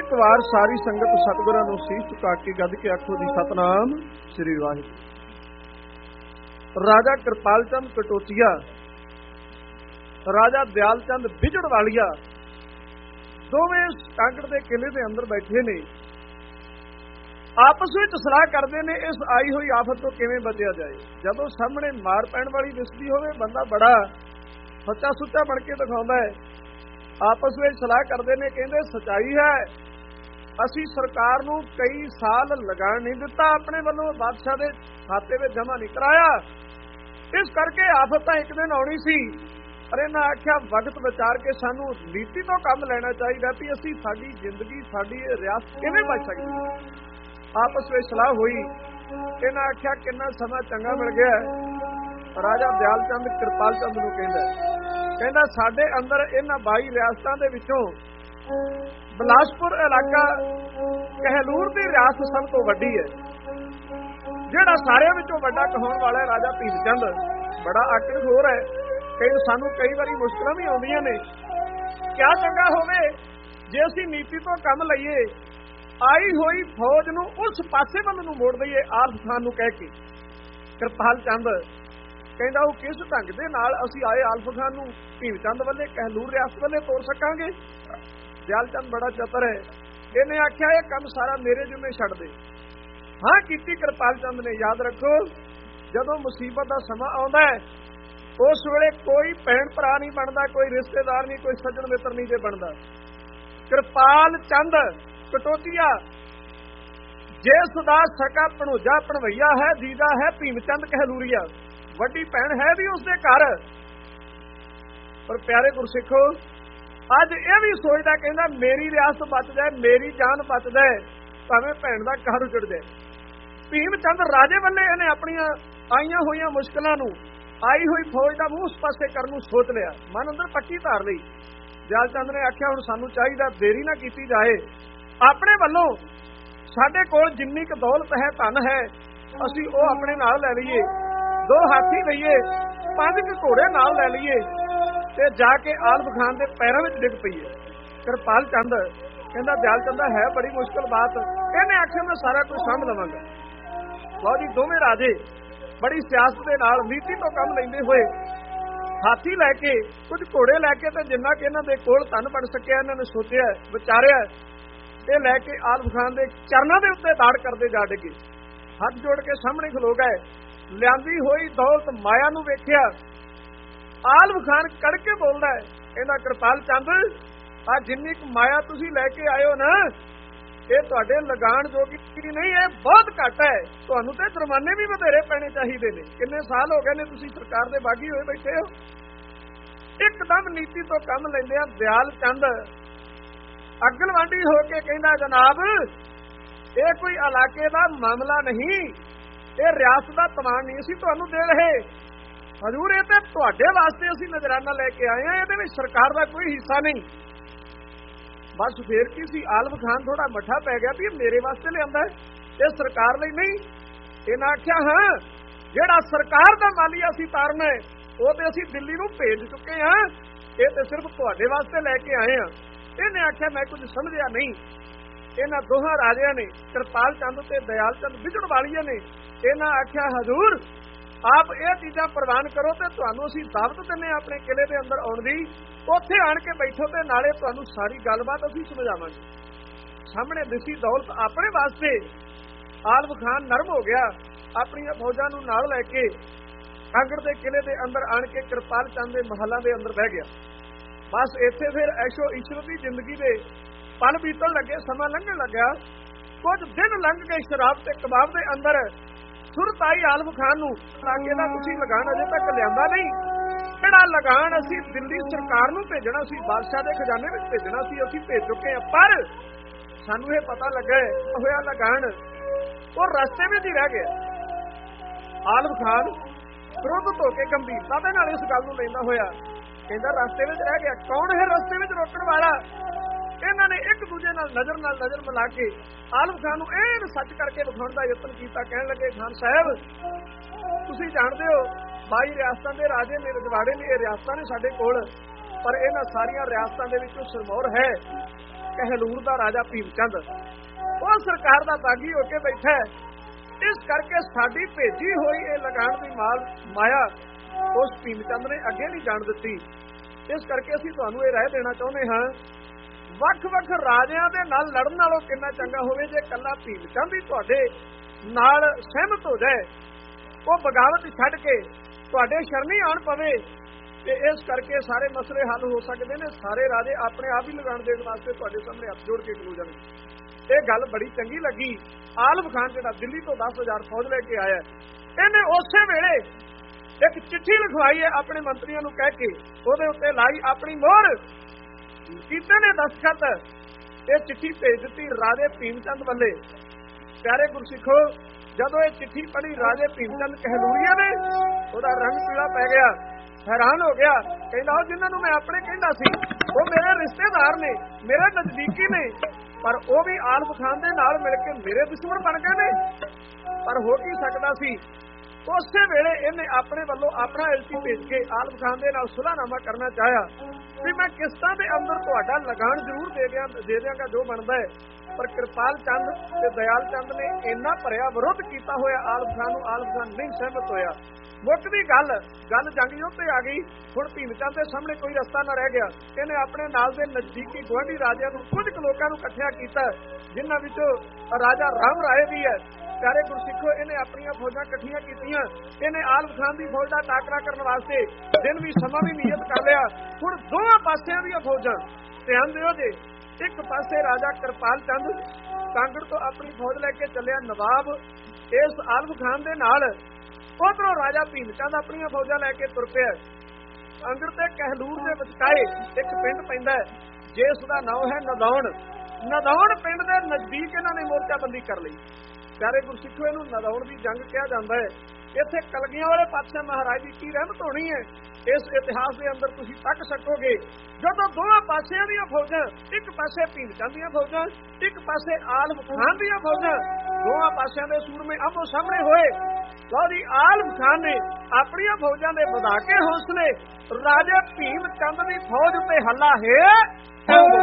एक बार सारी संगत सतगुरां नूं सीस झुका के गद के आखो जी सतनाम श्री वाहिगुरू। राजा कृपाल चंद कटोचिया, राजा दयाल चंद बिजड़ वालिया दोवें कांगड़ के किले के अंदर बैठे ने। आपस में सलाह करते ने इस आई हुई आफत तो किवें बचिया जाए। जदों सामने मार पैण वाली दिसदी होवे बंदा बड़ा सच्चा सुच्चा बन के दिखाउंदा है। आपस में सलाह करते ने, कहते सच्चाई है असी सरकार नूं कई साल लगान नहीं दिता, अपने वालों बादशाह के खाते में जमा नहीं कराया, इस करके आफत एक दिन आनी सी। पर इन्हां आख्या वक्त विचार के सानू नीति तो काम लेना चाहिए भी असी साडी जिंदगी साडी रियासत किवें बच सकदी। आपस में सलाह हुई। इन्हां आख्या कितना समा चंगा मिल गया। राजा दयाल चंद कृपाल चंद नूं कहंदा साडे अंदर इन्हां 22 रियासतां दे विचों बिलासपुर इलाका कहलूर दी रियासत सब तो वड्डी है। जिहड़ा सारिਆਂ विचों वड्डा कहाउण वाला है राजा भीम चंद, बड़ा आकड़खोर है। सानू कई बारी मुश्किलां भी आउंदियां ने। क्या चंगा होवे जे असीं नीति तो काम लईए, आई हुई फौज नूं उस पासे वल नूं मोड़ दईए आलफ खान नूं कह के। कृपाल चंद कहंदा वो किस ढंग दे नाल असीं आए आलफ खान नूं भीम चंद वल्ले कहलूर रियासत वल्ले तोड़ सकांगे। दयाल चंद बड़ा चतुर है। इन्हें आख्या ये काम सारा मेरे जिम्मे छड्ड दे। हाँ कीती कृपाल चंद ने। याद रखो जदों मुसीबत का समा आउंदा है उस वेले कोई भैण भरा नहीं बनता, कोई रिश्तेदार नहीं, कोई सज्जन मित्र नहीं जे बनता। कृपाल चंद कटोचिया जिस दा सका भणोजा भणवैया है, जीजा है भीम चंद कहलूरिया, वड्डी भैण है भी उसके घर। पर प्यारे गुरसिखो अज यह भी सोचता, कहना मेरी रियासत बच जाए, मेरी जान बच जाए, भावें भैण का घर उजड़ जाए। भीम चंद राजे वल्ले इन्हें अपनियां आईयां होईयां मुश्किलां नूं आई हुई फौज का मुंह उस पासे करन नूं सोच लिया, मन अंदर पक्की धार लई। दयाल चंद ने आख्या हुण सानूं चाहीदा देरी ना कीती जाए, अपने वल्लों साडे कोल जिन्नी क दौलत है धन है असीं ओह अपने नाल लै लईए, 2 हाथी लईए, 5 घोड़े नाल लै लईए ते जाके आलम खान के पैरों में डिग पईए। कृपाल चंद कहंदा दयाल चंद है बड़ी मुश्किल बात। इन्हें आख्या मैं सारा कुछ समझ लवांगा। लो जी दोवें राजे बड़ी सियासत के नाल नीति तो काम लैंदे होए हाथी लैके कुछ घोड़े लैके ते जिन्ना कि इन्हां दे कोल धन बन सकिया इन्हां ने सोचिया विचारिया ये लैके आलम खान के चरणों के उत्ते दाड़ करते जा डिगे। हाथ जोड़ के सामने खलो गए। लियांदी हुई दौलत माया नूं वेखिया। आलम खान कड़के बोलदा है, कहंदा कृपाल चंद आ जिन्नी क माया तुसीं लैके आए हो ना ये तुहाडे लगान जोगी नहीं, है बहुत घट है। तुहानूं ते जुर्माने भी बथेरे पैणे चाहीदे ने। किन्ने साल हो गए ने तुसीं सरकार दे बागी होए बैठे हो। एकदम नीति तो काम लैंदे आ दयाल चंद अगलवांडी हो के कहंदा जनाब ये कोई इलाके का मामला नहीं, ये रियासत का तमाम नहीं असीं तुहानूं दे रहे। हजूर ये तो तुहाडे वास्ते असीं नजराना लेके आए हैं, इहदे विच सरकार का कोई हिस्सा नहीं। बस फिर की सी आलम खान थोड़ा मठा पै गया भी मेरे वास्ते लिआंदा है, ये सरकार लई नहीं। इन्हां आख्या हाँ जिहड़ा सरकार का मालिया असीं तारना है वो तो असीं दिल्ली नूं भेज चुके हैं, ये तो सिर्फ तुहाडे वास्ते लैके आए हैं। इन्हें आख्या मैं कुछ समझिया नहीं। इन्हां दोहां राजियां ने कृपाल चंद ते दयाल चंद बिजड़ वालिया ने इन्हां आख्या हजूर आप ये चीज़ां प्रवान करो तो तुहानूं असीं दावत दिंदे हां अपने किले के अंदर आउण दी, उत्थे आण के बैठो ते नाले तुहानूं सारी गलबात असीं समझावांगे। सामने दिसी दौलत अपने वास्ते। आलम खान नरम हो गया, अपनी फौजां नूं नाल लैके कांगड़ के किले के अंदर आण के कृपाल चंद के महलों के अंदर बह गया। बस इत्थे फिर ऐशो ईश्वर की जिंदगी के पल बीतण लगे, समा लंघण लग्या। कुछ दिन लंघ गए शराब ते कबाब के अंदर। सुरत आई आलम खान नूं लागे दा तुसीं लगान अजे तक लिआंदा नहीं, जिहड़ा लगान असीं दिल्ली सरकार नूं भेजना सी, बादशाह के खजाने में भेजना सी, असीं भेज चुके हैं। पर सानूं ये पता लगा होया लगान वो रस्ते में ही रह गया। आलम खान क्रोध हो के गंभीरता दे नाल इस गल नूं लैंदा होया कहंदा रस्ते में रह गया। कौन है रस्ते में रोकण वाला? इन्हां ने एक दूजे नाल नजर मिला के आलम खान नूं ऐन सच करके विखाउण दा यतन कीता। कहण लगे खान साहब तुसीं जाणदे हो 22 रियासतां दे राजे ने रजवाड़े ने, ये रियासतां ने साडे कोल, पर इन्हां सारियां रियासतां दे विचों सिरमौर है कहलूर दा राजा भीमचंद ਉਹ ਸਰਕਾਰ ਦਾ ਬਾਗੀ ਹੋ ਕੇ ਬੈਠਾ ਹੈ। ਇਸ ਕਰਕੇ ਸਾਡੀ ਭੇਜੀ ਹੋਈ ਇਹ ਲਗਾਉਣ ਦੀ ਮਾਇਆ ਉਸ ਭੀਮਚੰਦ ਨੇ ਅੱਗੇ ਨਹੀਂ ਜਾਣ ਦਿੱਤੀ। ਇਸ ਕਰਕੇ ਅਸੀਂ ਤੁਹਾਨੂੰ ਇਹ ਰਾਏ ਦੇਣਾ ਚਾਹੁੰਦੇ ਹਾਂ, ਵੱਖ-ਵੱਖ ਰਾਜਿਆਂ ਦੇ ਨਾਲ ਲੜਨ ਨਾਲੋਂ ਕਿੰਨਾ ਚੰਗਾ ਹੋਵੇ ਜੇ ਇਕੱਲਾ ਭੀਮਚੰਦ ਹੀ ਤੁਹਾਡੇ ਨਾਲ ਸਹਿਮਤ ਹੋ ਜਾਏ, ਉਹ ਬਗਾਵਤ ਛੱਡ ਕੇ ਤੁਹਾਡੇ ਸ਼ਰਣੀ ਆਣ ਪਵੇ, ਤੇ ਇਸ ਕਰਕੇ ਸਾਰੇ ਮਸਲੇ ਹੱਲ ਹੋ ਸਕਦੇ ਨੇ। ਸਾਰੇ ਰਾਜੇ ਆਪਣੇ ਆਪ ਹੀ ਲਗਾਉਣ ਦੇਣ ਵਾਸਤੇ ਤੁਹਾਡੇ ਸਾਹਮਣੇ ਹੱਥ ਜੋੜ ਕੇ ਖਲੋ ਜਾਣਗੇ। ਇਹ ਗੱਲ ਬੜੀ ਚੰਗੀ ਲੱਗੀ। ਆਲਮ ਖਾਨ ਜਿਹੜਾ ਦਿੱਲੀ ਤੋਂ 10,000 ਫੌਜ ਲੈ ਕੇ ਆਇਆ, ਇਹਨੇ ਉਸੇ ਵੇਲੇ ਇੱਕ ਚਿੱਠੀ ਲਿਖਵਾਈ ਹੈ ਆਪਣੇ ਮੰਤਰੀਆਂ ਨੂੰ ਕਹਿ ਕੇ, ਉਹਦੇ ਉੱਤੇ ਲਾਈ ਆਪਣੀ ਮੋਹਰ, ਕੀਤੇ ਨੇ ਦਸਖਤ। ਇਹ ਚਿੱਠੀ ਭੇਜ ਦਿੱਤੀ ਰਾਜੇ ਭੀਮਚੰਦ ਵੱਲੇ। ਪਿਆਰੇ ਗੁਰਸਿੱਖੋ, ਜਦੋਂ ਇਹ ਚਿੱਠੀ ਪੜ੍ਹੀ ਰਾਜੇ ਭੀਮਚੰਦ ਕਹਿਲੂਰੀਏ ਨੇ, ਉਹਦਾ ਰੰਗ ਪੀਲਾ ਪੈ ਗਿਆ, हैरान हो गया। कहना जिन्होंने मैं अपने कहना सी वो मेरे रिश्तेदार ने, मेरे नजदीकी ने, पर वो भी आलम खान दे नाल मिल के मेरे दुश्मन बन गए ने। पर हो की सकता सी, उस वेले इन्हें अपने वालों अपना एलची भेज के आलम खान दे नाल सुलहनामा करना चाहा कि मैं किस्तां दे अंदर तुहाडा लगान जरूर दे दियांगा जो बनदा है। पर कृपाल चंद ते दयाल चंद ने इन्ना भरिया विरोध किया होया आलम खान नूं, आलम खान नहीं सहमत होया। मुकदी गल जंग युद्ध ते आ गई। हुण भीमचंद दे सामने कोई रस्ता ना रह गया। इन्हें अपने नाल दे नजदीकी गुआढ़ी राजियां नूं कुछ लोकां नूं इकट्ठा कीता, जिन्हां विचों राजा राम राय भी है। प्यारे गुरसिखो, इन्हें अपनी फौजां इकट्ठियां कीतियां। इन्हें आलम खान की फौज का टाकरा करने वास्ते दिन भी समा भी नियत कर लिया। हुण दोवां पासियां दी फौजां, ध्यान दिओ जी, एक पासे राजा कृपाल चंद कांगड़ तो अपनी फौज लैके चलिया नवाब इस आलम खान दे नाल, उधरों राजा भीमचंद अपनी फौजां लैके तुर पिया। कांगड़ ते कहलूर दे विचकाए एक पिंड पैंदा है जिस दा नाम है नदौण। नदौण पिंड दे नजदीक इन्हां ने मोर्चाबंदी कर लई। प्यारे गुरसिखो, इहनूं नदौण दी जंग कहा जाता है। इत्थे कलगियां वाले पातशाह महाराज की की रहमत होनी है, इस इतिहास के अंदर तुसीं तक सकोगे। जदों दोवां पासियां दीयां फौजां, एक पासे भीमचंद दीयां फौजां, एक पासे आलम खान दीयां फौजां, दोवां पासियां दे सूरमे आमो सामने होए। लओ जी, आलम खान ने अपनी फौजां दे वधा के हौसले राजा भीमचंद दी फौज ते हल्ला है